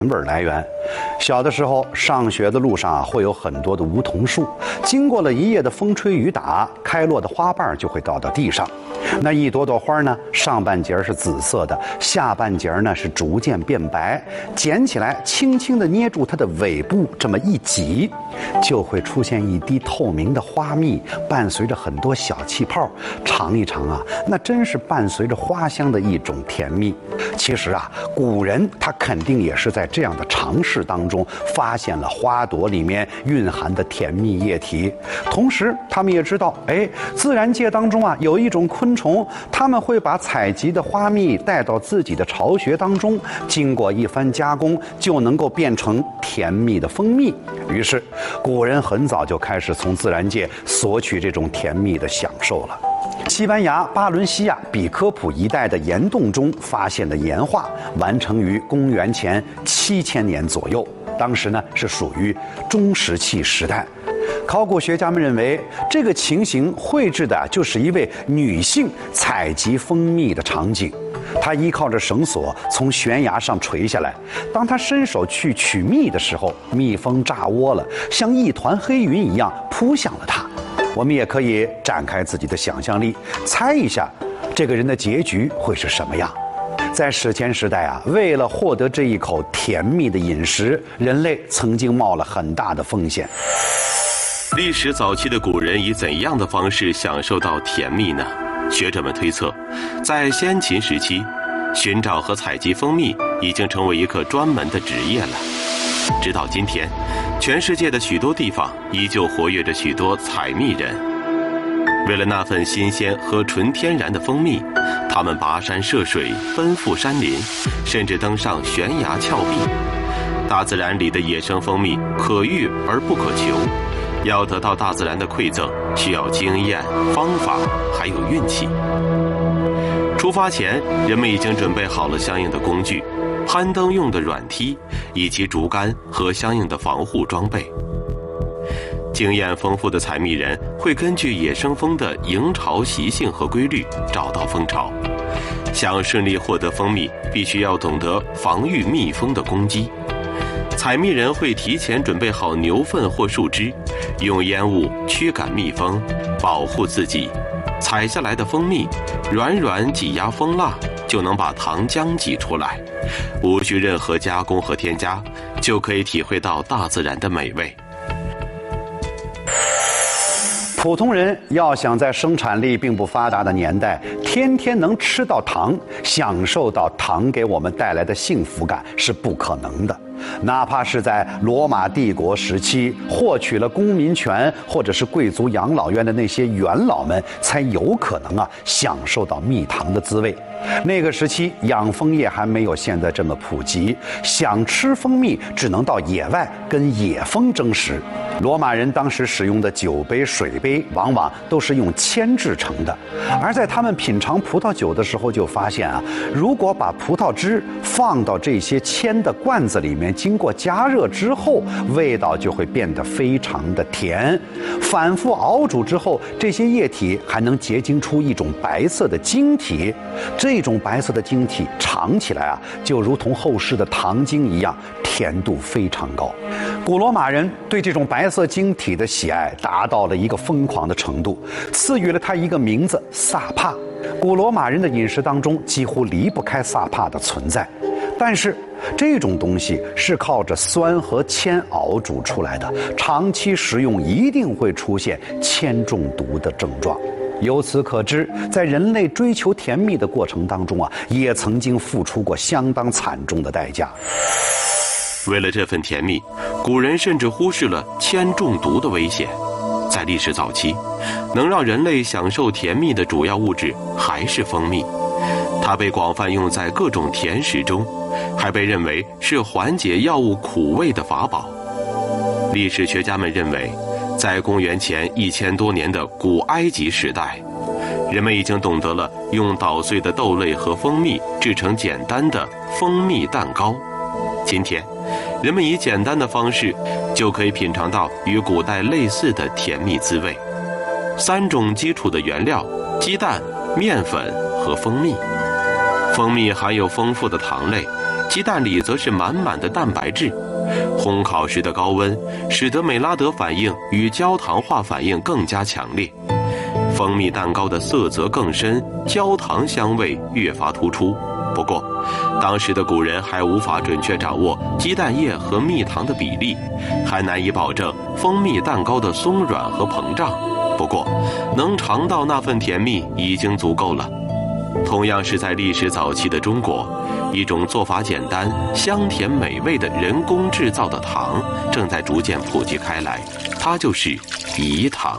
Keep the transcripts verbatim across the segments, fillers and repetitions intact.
味儿来源。小的时候上学的路上啊，会有很多的梧桐树，经过了一夜的风吹雨打，开落的花瓣就会掉到地上。那一朵朵花呢，上半截是紫色的，下半截呢是逐渐变白。捡起来，轻轻地捏住它的尾部，这么一挤，就会出现一滴透明的花蜜，伴随着很多小气泡。尝一尝啊，那真是伴随着花香的一种甜蜜。其实啊，古人他肯定也是在这样的尝试当中发现了花朵里面蕴含的甜蜜液体。同时，他们也知道，哎，自然界当中啊，有一种昆虫，他们会把采集的花蜜带到自己的巢穴当中，经过一番加工，就能够变成甜蜜的蜂蜜。于是，古人很早就开始从自然界索取这种甜蜜的享受了。西班牙巴伦西亚比科普一带的岩洞中发现的岩画，完成于公元前七千年左右，当时呢是属于中石器时代。考古学家们认为，这个情形绘制的就是一位女性采集蜂蜜的场景。她依靠着绳索从悬崖上垂下来，当她伸手去取蜜的时候，蜜蜂炸窝了，像一团黑云一样扑向了她。我们也可以展开自己的想象力，猜一下这个人的结局会是什么样。在史前时代啊，为了获得这一口甜蜜的饮食，人类曾经冒了很大的风险。 历史早期的古人以怎样的方式享受到甜蜜呢？学者们推测，在先秦时期，寻找和采集蜂蜜已经成为一个专门的职业了。直到今天，全世界的许多地方依旧活跃着许多采蜜人。为了那份新鲜和纯天然的蜂蜜，他们跋山涉水，奔赴山林，甚至登上悬崖峭壁。大自然里的野生蜂蜜可遇而不可求，要得到大自然的馈赠，需要经验、方法，还有运气。出发前，人们已经准备好了相应的工具，攀登用的软梯，以及竹竿和相应的防护装备。经验丰富的采蜜人会根据野生蜂的营巢习性和规律找到蜂巢。想顺利获得蜂蜜，必须要懂得防御蜜蜂的攻击。采蜜人会提前准备好牛粪或树枝，用烟雾驱赶蜜蜂，保护自己。采下来的蜂蜜软软挤压蜂蜡，就能把糖浆挤出来，无需任何加工和添加，就可以体会到大自然的美味。 普通人要想在生产力并不发达的年代，天天能吃到糖，享受到糖给我们带来的幸福感是不可能的。哪怕是在罗马帝国时期，获取了公民权或者是贵族养老院的那些元老们，才有可能啊享受到蜜糖的滋味。那个时期养蜂业还没有现在这么普及，想吃蜂蜜只能到野外跟野蜂争食。罗马人当时使用的酒杯、水杯往往都是用铅制成的，而在他们品尝葡萄酒的时候就发现啊，如果把葡萄汁放到这些铅的罐子里面，经过加热之后，味道就会变得非常的甜。反复熬煮之后，这些液体还能结晶出一种白色的晶体，这种白色的晶体尝起来啊，就如同后世的糖精一样，甜度非常高。古罗马人对这种白色晶体的喜爱达到了一个疯狂的程度，赐予了它一个名字萨帕。古罗马人的饮食当中几乎离不开萨帕的存在，但是这种东西是靠着酸和铅熬煮出来的，长期食用一定会出现铅中毒的症状。由此可知，在人类追求甜蜜的过程当中啊，也曾经付出过相当惨重的代价。 为了这份甜蜜，古人甚至忽视了铅中毒的危险。在历史早期，能让人类享受甜蜜的主要物质还是蜂蜜，它被广泛用在各种甜食中，还被认为是缓解药物苦味的法宝。历史学家们认为，在公元前一千多年的古埃及时代，人们已经懂得了用捣碎的豆类和蜂蜜制成简单的蜂蜜蛋糕。今天，人们以简单的方式就可以品尝到与古代类似的甜蜜滋味。三种基础的原料：鸡蛋、面粉和蜂蜜。蜂蜜含有丰富的糖类， 鸡蛋里则是满满的蛋白质。烘烤时的高温使得美拉德反应与焦糖化反应更加强烈，蜂蜜蛋糕的色泽更深，焦糖香味越发突出。不过，当时的古人还无法准确掌握鸡蛋液和蜜糖的比例，还难以保证蜂蜜蛋糕的松软和膨胀。不过，能尝到那份甜蜜已经足够了。同样是在历史早期的中国，一种做法简单、香甜美味的人工制造的糖正在逐渐普及开来，它就是饴糖。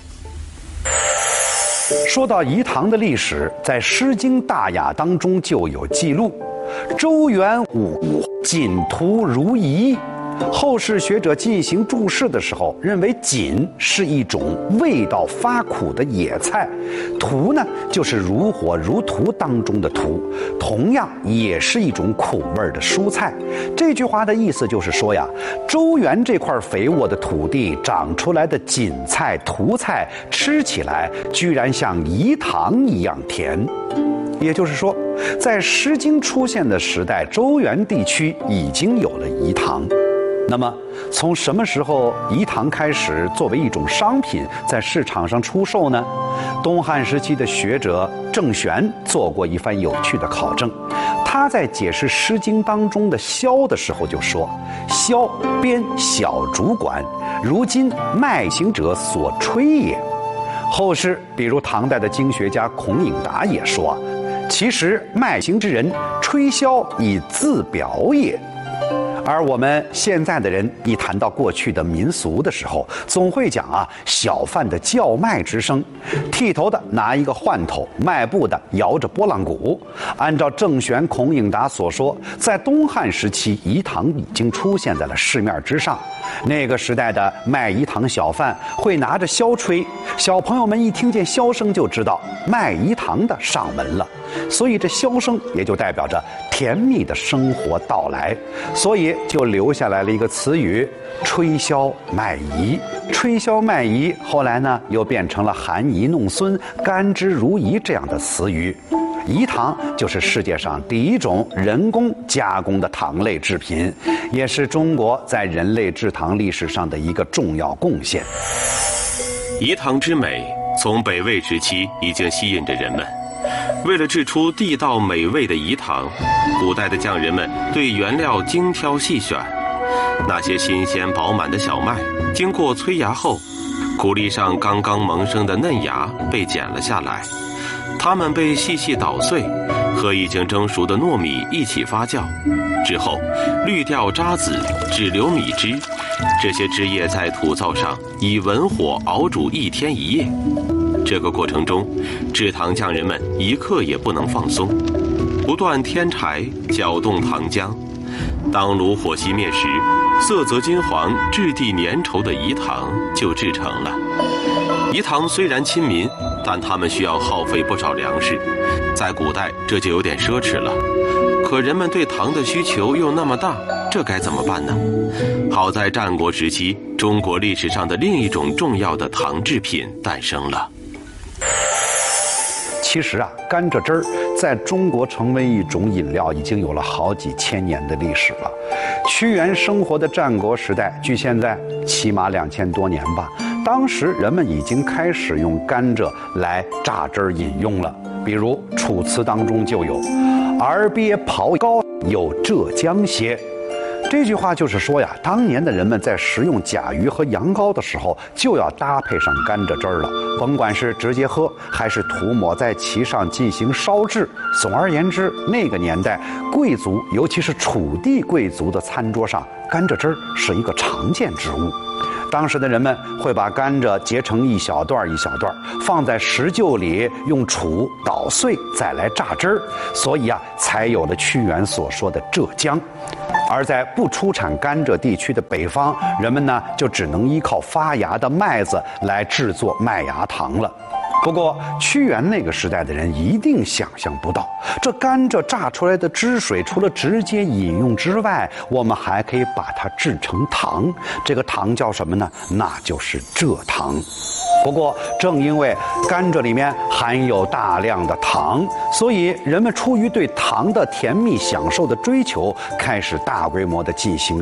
说到饴糖的历史，在《诗经·大雅》当中就有记录：周原武锦涂如饴。后世学者进行注释的时候，认为锦是一种味道发苦的野菜，涂呢就是如火如荼当中的荼，同样也是一种苦味的蔬菜。这句话的意思就是说呀，周原这块肥沃的土地长出来的锦菜、荼菜，吃起来居然像饴糖一样甜。也就是说，在《诗经》出现的时代，周原地区已经有了饴糖。那么，从什么时候饴糖开始作为一种商品在市场上出售呢？东汉时期的学者郑玄做过一番有趣的考证。他在解释《诗经》当中的“萧”的时候就说：“萧，编小竹管，如今卖行者所吹也。”后世，比如唐代的经学家孔颖达也说：“其实卖行之人吹箫以自表也。”而我们现在的人一谈到过去的民俗的时候，总会讲啊，小贩的叫卖之声，剃头的拿一个换头，卖布的摇着拨浪鼓。按照郑玄、孔颖达所说，在东汉时期，饴糖已经出现在了市面之上。那个时代的卖饴糖小贩会拿着箫吹，小朋友们一听见箫声就知道卖饴糖的上门了，所以这箫声也就代表着甜蜜的生活到来，所以就留下来了一个词语“吹箫卖饴”。吹箫卖饴后来呢又变成了含饴弄孙、甘之如饴这样的词语。饴糖就是世界上第一种人工加工的糖类制品，也是中国在人类制糖历史上的一个重要贡献。 饴糖之美，从北魏时期已经吸引着人们。为了制出地道美味的饴糖，古代的匠人们对原料精挑细选。那些新鲜饱满的小麦，经过催芽后，谷粒上刚刚萌生的嫩芽被剪了下来，它们被细细捣碎，和已经蒸熟的糯米一起发酵，之后滤掉渣子，只留米汁。这些汁液在土灶上以文火熬煮一天一夜。这个过程中，制糖匠人们一刻也不能放松，不断添柴，搅动糖浆。当炉火熄灭时，色泽金黄、质地粘稠的饴糖就制成了。饴糖虽然亲民，但它们需要耗费不少粮食，在古代这就有点奢侈了。可人们对糖的需求又那么大，这该怎么办呢？好在战国时期，中国历史上的另一种重要的糖制品诞生了。 其实啊，甘蔗汁儿在中国成为一种饮料已经有了好几千年的历史了。屈原生活的战国时代，距现在起码两千多年吧。当时人们已经开始用甘蔗来榨汁儿饮用了。比如《楚辞》当中就有“而鳖刨膏有浙江些”。这句话就是说呀，当年的人们在食用甲鱼和羊羔的时候，就要搭配上甘蔗汁儿了，甭管是直接喝，还是涂抹在其上进行烧制。总而言之，那个年代，贵族，尤其是楚地贵族的餐桌上，甘蔗汁儿是一个常见之物。当时的人们会把甘蔗截成一小段一小段，放在石臼里用杵捣碎，再来榨汁儿，所以啊，才有了屈原所说的浙江。而在不出产甘蔗地区的北方，人们呢就只能依靠发芽的麦子来制作麦芽糖了。不过，屈原那个时代的人一定想象不到，这甘蔗榨出来的汁水，除了直接饮用之外，我们还可以把它制成糖。这个糖叫什么呢？那就是蔗糖。 不过，正因为甘蔗里面含有大量的糖，所以人们出于对糖的甜蜜享受的追求，开始大规模的进行